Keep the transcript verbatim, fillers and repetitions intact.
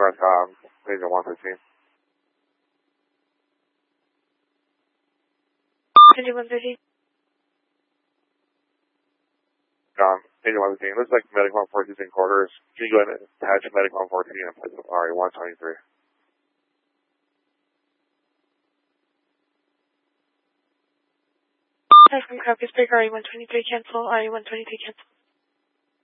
Northwest, um, Agent one thirteen. Agent one thirteen. Um, Agent one thirteen, looks like Medic one fourteen in quarters. Can you go ahead and attach Medic one fourteen and place R A one twenty-three? From Copy, speak R A one twenty-three, cancel, R A one twenty-three, cancel.